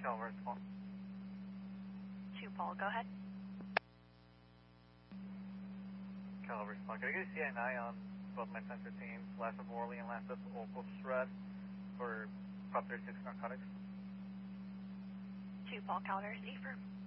Caliber response. 2 Paul, go ahead. Caliber response. Can I get a CI9 on both my sensor teams, last of Orly and last of Opal Shred for Prop 36 narcotics? 2 Paul, Caliber, C for